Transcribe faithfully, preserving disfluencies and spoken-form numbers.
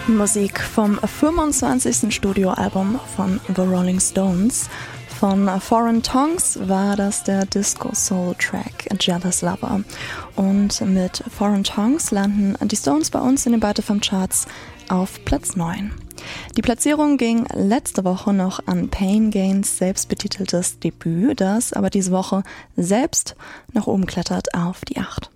Musik vom fünfundzwanzigsten Studioalbum von The Rolling Stones. Von Foreign Tongues war das der Disco-Soul-Track Jealous Lover. Und mit Foreign Tongues landen die Stones bei uns in den Beite vom Charts auf Platz neun. Die Platzierung ging letzte Woche noch an Pain Gains selbstbetiteltes Debüt, das aber diese Woche selbst nach oben klettert auf die acht.